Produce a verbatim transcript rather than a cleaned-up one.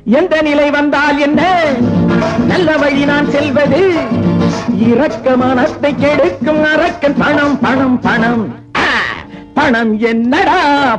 எந்த நிலை வந்தால் என்ன, நல்ல வழி நான் செல்வது. இரக்க மனத்தை கெடுக்கும் அரக்கன் பணம் பணம் பணம். பணம் என்னடா